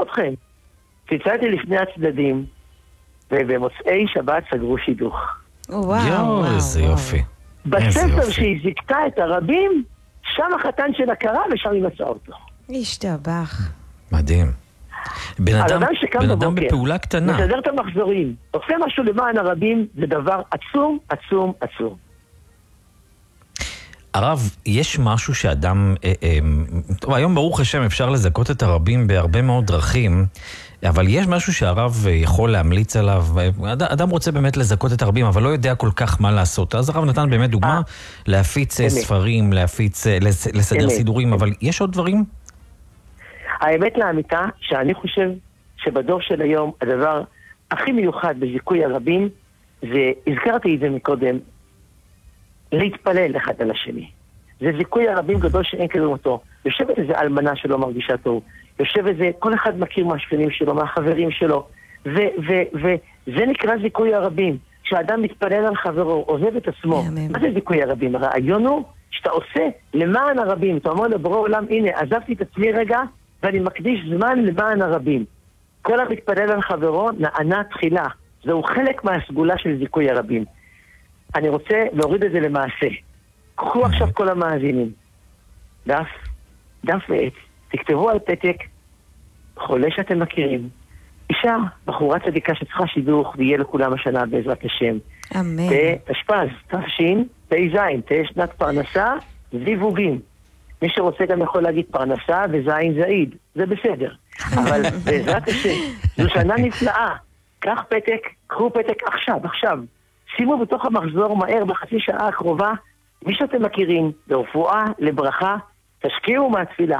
אתכם. צלצלתי לפני הצדדים, ובמוצאי שבת סגרו שידוך. וואו, איזה יופי. בספר שהיא זיקתה את הרבים, שם החתן שלה קרא ושם היא מצאה אותו. השתבח. מדהים. בן אדם בבוקר, בפעולה קטנה. מסדר את המחזורים, עושה משהו למען הרבים, זה דבר עצום, עצום, עצום. הרב, יש משהו שאדם, טוב, היום ברוך השם אפשר לזכות את הרבים בהרבה מאוד דרכים, אבל יש משהו שהרב יכול להמליץ עליו, אדם רוצה באמת לזכות את הרבים, אבל לא יודע כל כך מה לעשות. אז הרב נתן באמת דוגמה להפיץ ספרים, לסדר סידורים, אבל יש עוד דברים? האמת לאמיתה, שאני חושב שבדור של היום, הדבר הכי מיוחד בזיכוי הרבים, זה, הזכרתי את זה מקודם, להתפלל אחד על השני. זה זיכוי הרבים גדול שאין כדוגמתו. יושבת איזה אלמנה שלא מרגישה טוב, יושב איזה, כל אחד מכיר מהשכנים שלו, מהחברים שלו, וזה נקרא זיכוי הרבים. כשאדם מתפלל על חברו, עוזב את עצמו. מה זה זיכוי הרבים? הרעיון הוא שאתה עושה למען הרבים. אתה אומר לבורא עולם, הנה, עזבתי את עצמי רגע, ואני מקדיש זמן למען הרבים. כל המתפלל על חברו נענה תחילה. זהו חלק מהסגולה של זיכוי הרבים. אני רוצה להוריד את זה למעשה. קחו עכשיו כל המאזינים. דף ועט. תכתבו על פתק חולה שאתם מכירים. אישה, בחורה צדיקה שצריכה שידוך, ויהיה לכולם השנה בעזרת השם. אמן. תשפ"ז, תש"ן, תז, תהיה שנת פרנסה, זיווגים. מי שרוצה גם יכול להגיד פרנסה וזין זעיד. זה בסדר. אבל בעזרת השם, זו שנה נפלאה. קחו פתק עכשיו. שימו בתוך המחזור מהר בחצי שעה הקרובה, מי שאתם מכירים, לרפואה, לברכה, תשקיעו מהתפילה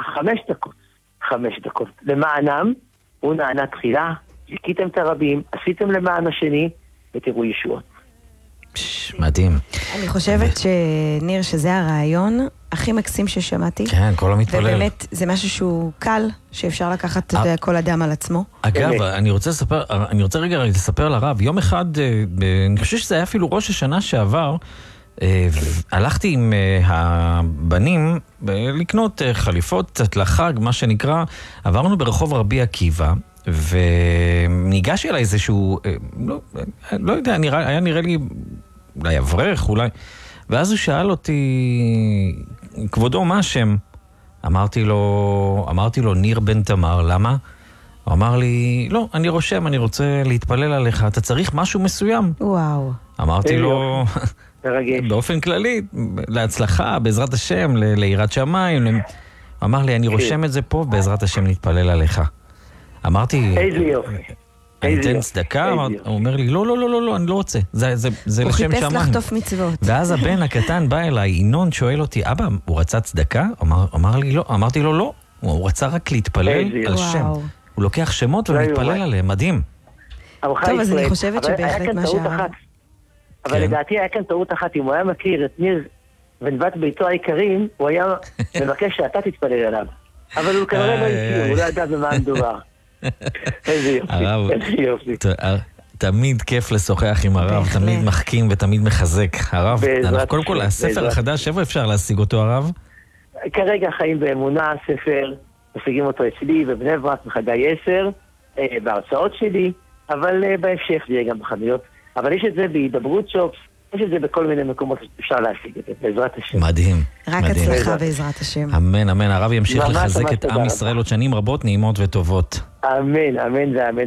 5 דקות. למענם, הוא נענה תחילה, זיכיתם את הרבים, עשיתם למען השני, ותראו ישועות. מדהים. אני חושבת שניר שזה הרעיון הכי מקסים ששמעתי. כן, כל המתפלל. ובאמת זה משהו שהוא קל, שאפשר לקחת כל אדם על עצמו. אגב, אני רוצה רגע לספר לרב, יום אחד, אני חושב שזה היה אפילו ראש השנה שעבר, הלכתי עם הבנים לקנות חליפות קצת לחג, מה שנקרא, עברנו ברחוב רבי עקיבא, וניגש אליי איזשהו, לא יודע, היה נראה לי אולי אברך, אולי, ואז הוא שאל אותי, כבודו, מה השם? אמרתי לו, ניר בן תמר, למה? הוא אמר לי, לא, אני רושם, אני רוצה להתפלל עליך, אתה צריך משהו מסוים. וואו. אמרתי לו, באופן כללי, להצלחה, בעזרת השם, ליראת שמיים. הוא אמר לי, אני רושם את זה פה, בעזרת השם נתפלל עליך. אמרתי, איזה יופי. אני אתן צדקה? הוא אומר לי, לא, אני לא רוצה. זה לשם שמיים. הוא חיפש לחטוף מצוות. ואז הבן הקטן בא אליי, ינון שואל אותי, אבא, הוא רצה צדקה? אמר לי לא. אמרתי לו, לא. הוא רצה רק להתפלל על שם. הוא לוקח שמות ומתפלל עליהם, מדהים. טוב, אז אני חושבת שבהחלט מה שהרב. אבל לדעתי היה כאן טעות אחת, אם הוא היה מכיר את ניר ונבת ביתו העיקרים, הוא היה מבקש שאתה תתפלל עליו. אבל הוא כנראה לא הכיר, הוא לא ידע במה מדובר. איזה יופי. תמיד כיף לשוחח עם הרב, תמיד מחכים ותמיד מחזק. הרב, קודם כל, הספר החדש, איפה אפשר להשיג אותו, הרב? כרגע חיים באמונה, ספר, משיגים אותו אצלי בבני ברק, בחגי 10, בהרצאות שלי, אבל בהמשך זה יהיה גם בחנויות. אבל יש את זה בהידברות שופס, יש את זה בכל מיני מקומות שאפשר להשיג את זה, בעזרת השם. מדהים. רק הצלחה בעזרת השם. אמן, אמן. הרב ימשיך לחזק את עם ישראל עוד שנים רבות, נעימות וטובות. אמן, אמן ואמן.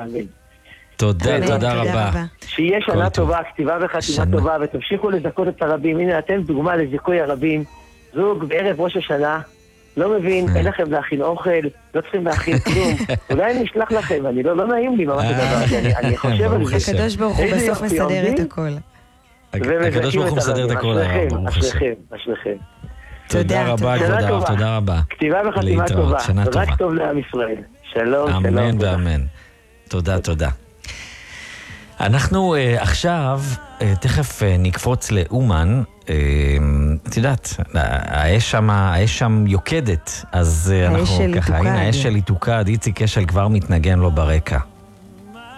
תודה רבה. שיהיה שנה טובה, כתיבה וחתימה טובה, ותמשיכו לזכות את הרבים. הנה, אתם דוגמה לזיכוי הרבים. זוג בערב ראש השנה, לא מבין, אין לכם להכין אוכל, לא צריכים להכין כלום. אולי אני אשלח לכם, אני לא נעים לי ממש הדבר הזה, אני חושב על זה. הקדוש ברוך הוא בסוף מסדר את הכל. הקדוש ברוך הוא מסדר את הכל, אשריכם. תודה רבה, כבוד הרב, תודה רבה. כתיבה וחתימה טובה, רק טוב לעם ישראל. שלום, שלום. אמן ואמן. תודה. אנחנו עכשיו, תכף נקפוץ לאומן, את יודעת, האש שם יוקדת, אז אנחנו ככה, הנה האש שלי תוקד, איציק אשל כבר מתנגן לו ברקע.